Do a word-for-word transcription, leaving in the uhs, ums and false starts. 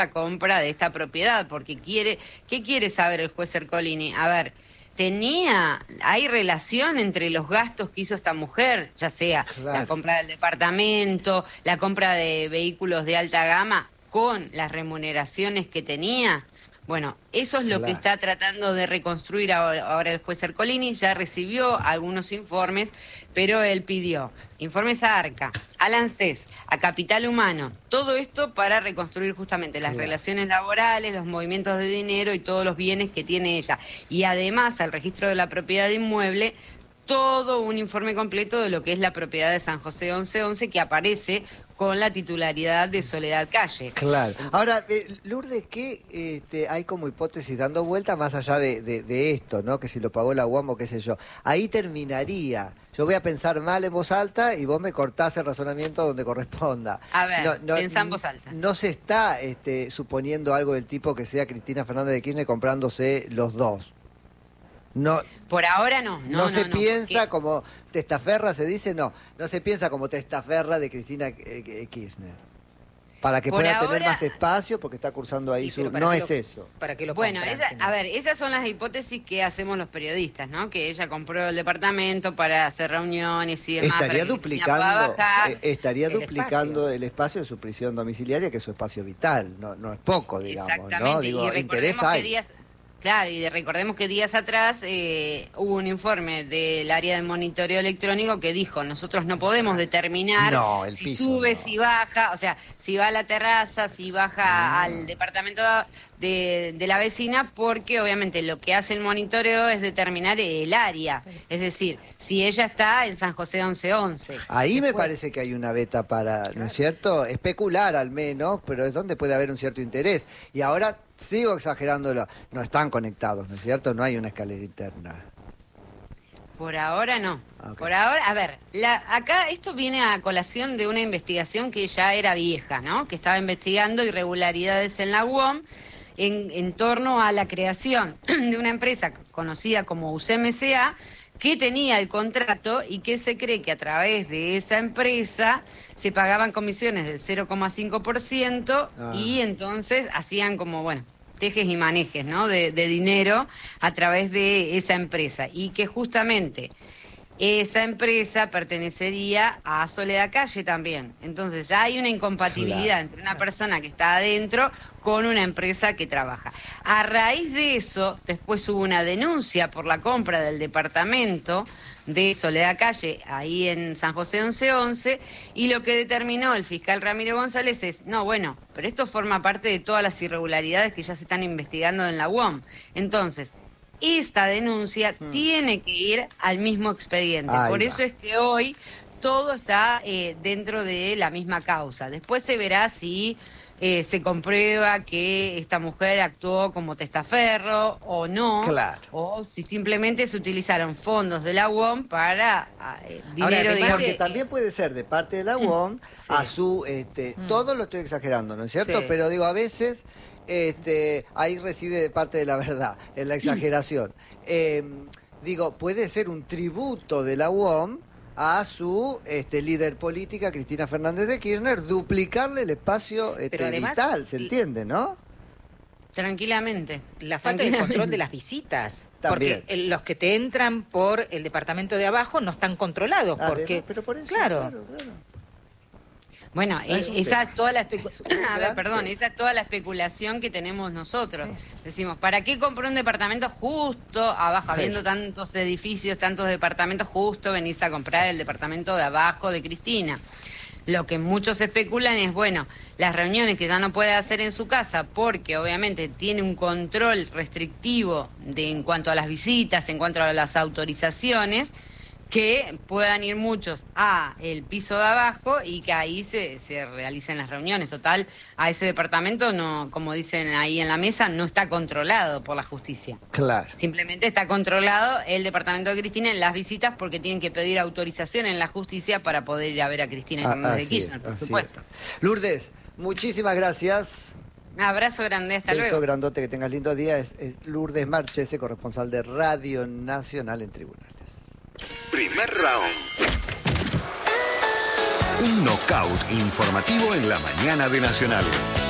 la compra de esta propiedad, porque quiere, ¿qué quiere saber el juez Ercolini? A ver, tenía, hay relación entre los gastos que hizo esta mujer, ya sea Claro. la compra del departamento, la compra de vehículos de alta gama, con las remuneraciones que tenía. Bueno, eso es lo Claro. que está tratando de reconstruir ahora, ahora el juez Ercolini. Ya recibió algunos informes, pero él pidió informes a ARCA, al ANSES, a Capital Humano, todo esto para reconstruir justamente las Claro. relaciones laborales, los movimientos de dinero y todos los bienes que tiene ella. Y además al registro de la propiedad inmueble, todo un informe completo de lo que es la propiedad de San José once once, que aparece con la titularidad de Soledad Calle. Claro. Ahora, eh, Lourdes, ¿qué este, hay como hipótesis dando vuelta más allá de, de, de esto, ¿no? Que si lo pagó la U A M o qué sé yo. Ahí terminaría. Yo voy a pensar mal en voz alta y vos me cortás el razonamiento donde corresponda. A ver, no, no, pensá en voz alta. No se está este, suponiendo algo del tipo que sea Cristina Fernández de Kirchner comprándose los dos. No, Por ahora no. no, No, se no, no, piensa porque... como testaferra, se dice, no. No se piensa como testaferra de Cristina eh, Kirchner. Para que Por pueda ahora... tener más espacio porque está cursando ahí Sí, su... pero para No qué es lo- eso. ¿Para qué lo Bueno, compran, esa- si no? a ver, esas son las hipótesis que hacemos los periodistas, ¿no? Que ella compró el departamento para hacer reuniones y demás. Estaría para que Cristina pueda duplicando, bajar. eh, estaría el duplicando espacio. el espacio de su prisión domiciliaria, que es su espacio vital. No, no es poco, digamos, Exactamente, ¿no? Digo, y recordemos interés que hay. días, claro, y de- recordemos que días atrás eh, hubo un informe del área de monitoreo electrónico que dijo, nosotros no podemos determinar No, el si piso sube, no. si baja, o sea, si va a la terraza, si baja al departamento de, de la vecina, porque obviamente lo que hace el monitoreo es determinar el área, es decir, si ella está en San José once once. Ahí me Después- parece que hay una beta para, ¿no es cierto? Especular al menos, pero es donde puede haber un cierto interés. Y ahora sigo exagerándolo. No están conectados, ¿no es cierto? No hay una escalera interna. Por ahora no. Ok. Por ahora, a ver, la, acá esto viene a colación de una investigación que ya era vieja, ¿no? Que estaba investigando irregularidades en la U O M en, en torno a la creación de una empresa conocida como U C M S A, que tenía el contrato y que se cree que a través de esa empresa se pagaban comisiones del cero coma cinco por ciento Ah. y entonces hacían como, bueno, tejes y manejes, ¿no? De, de dinero a través de esa empresa y que justamente esa empresa pertenecería a Soledad Calle también. Entonces ya hay una incompatibilidad Claro. entre una persona que está adentro con una empresa que trabaja. A raíz de eso, después hubo una denuncia por la compra del departamento de Soledad Calle, ahí en San José once once, y lo que determinó el fiscal Ramiro González es, no, bueno, pero esto forma parte de todas las irregularidades que ya se están investigando en la U O M. Entonces, esta denuncia Hmm. tiene que ir al mismo expediente. Ahí Por va. eso es que hoy todo está eh, dentro de la misma causa. Después se verá si eh, se comprueba que esta mujer actuó como testaferro o no, Claro. o si simplemente se utilizaron fondos de la U O M para eh, dinero, además digamos, Porque que- también puede ser de parte de la U O M Sí. a su... este Mm. Todo lo estoy exagerando, ¿no es cierto? Sí. Pero digo, a veces este ahí reside parte de la verdad, en la exageración. Eh, digo, puede ser un tributo de la U O M a su este, líder política, Cristina Fernández de Kirchner, duplicarle el espacio este, Pero además, vital, ¿se y- entiende, no? tranquilamente. La falta de Tranquilamente. control de las visitas. También. Porque el- los que te entran por el departamento de abajo no están controlados. Ah, porque, pero- pero por eso, claro, claro, claro. Bueno, O sea, es eh, un esa tema. es toda la especu- Es un a ver, gran perdón, tema. esa es toda la especulación que tenemos nosotros. Decimos, ¿para qué compró un departamento justo abajo? Sí. Habiendo tantos edificios, tantos departamentos, justo venís a comprar el departamento de abajo de Cristina. Lo que muchos especulan es, bueno, las reuniones que ya no puede hacer en su casa porque obviamente tiene un control restrictivo de, en cuanto a las visitas, en cuanto a las autorizaciones, que puedan ir muchos a el piso de abajo y que ahí se, se realicen las reuniones. Total, a ese departamento, no, como dicen ahí en la mesa, no está controlado por la justicia. Claro. Simplemente está controlado el departamento de Cristina en las visitas porque tienen que pedir autorización en la justicia para poder ir a ver a Cristina Ah, Fernández de así Kirchner, es, por así supuesto. es. Lourdes, muchísimas gracias. Un abrazo grande, hasta Beso luego. grandote, que tengas lindo día. Es, es Lourdes Marchese, corresponsal de Radio Nacional en Tribunales. Primer round. Un knockout informativo en la mañana de Nacional.